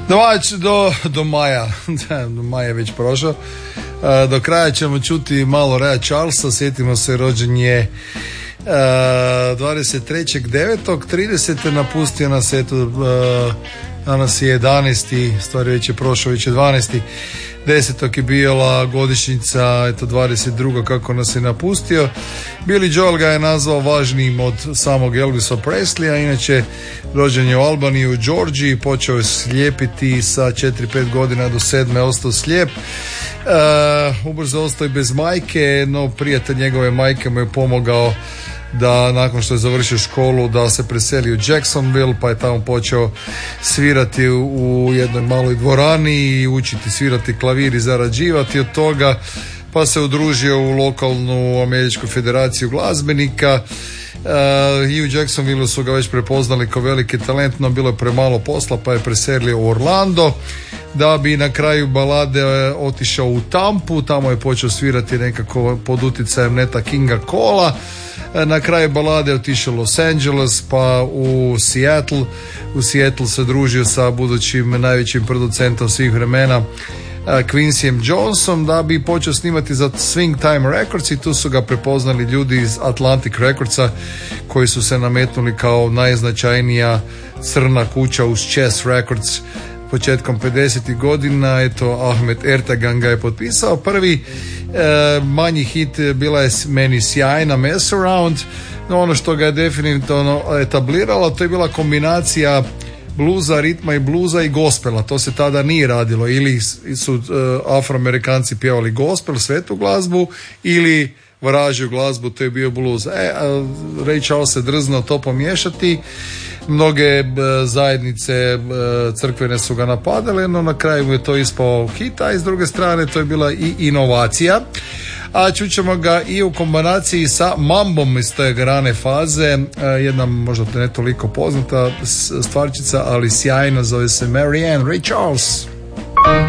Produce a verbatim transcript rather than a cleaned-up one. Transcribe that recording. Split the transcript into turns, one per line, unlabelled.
Do, do, do maja, do maja je već prošao. Do kraja ćemo čuti malo Raya Charlesa. Sjetimo se, rođen je dvadeset trećeg devetog tridesete napustio nas, eto, danas je jedanaesti, stvari već je prošao, već je dvanaesti desetog je bila godišnjica, eto dvadeset druga kako nas je napustio. Billy Joel ga je nazvao važnijim od samog Elvisa Presleya, inače rođen je u Albaniji u Georgiji, počeo je slijepiti sa četiri pet godina, do sedme ostao slijep. Uh, ubrzo ostao i bez majke, no prijatelj njegove majke mu je pomogao da nakon što je završio školu da se preseli u Jacksonville, pa je tamo počeo svirati u jednoj maloj dvorani i učiti svirati klavir i zarađivati od toga, pa se udružio u lokalnu američku federaciju glazbenika. Uh, i u Jacksonville su ga već prepoznali kao veliki talent, no bilo je premalo posla pa je preselio u Orlando, da bi na kraju balade otišao u Tampu, tamo je počeo svirati nekako pod utjecajem Neta Kinga Cola. Na kraju balade je otišao u Los Angeles, pa u Seattle. U Seattle se družio sa budućim najvećim producentom svih vremena, Quincyjem Jonesom, da bi počeo snimati za Swing Time Records, i tu su ga prepoznali ljudi iz Atlantic Recordsa koji su se nametnuli kao najznačajnija crna kuća uz Chess Records početkom pedesetih godina. Eto, Ahmet Ertegun ga je potpisao. Prvi e, manji hit bila je meni sjajna Mess Around, no ono što ga je definitivno etabliralo, to je bila kombinacija bluza, ritma i bluza i gospela. To se tada nije radilo, ili su uh, Afroamerikanci pjevali gospel, svetu glazbu, ili vražju glazbu, to je bio bluz. E, Ray Charles se drznuo to pomiješati. Mnoge uh, zajednice uh, crkvene su ga napadale, no na kraju mu je to ispao hit, a s druge strane to je bila i inovacija. A čućemo ga i u kombinaciji sa mambom iz te rane faze, jedna možda ne toliko poznata stvarčica, ali sjajna, zove se Marianne, Ray Charles.